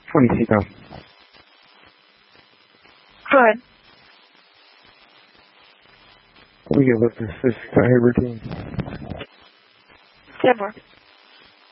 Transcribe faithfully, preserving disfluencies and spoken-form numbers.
twenty C now. Go ahead. We get with this, this routine. ten more.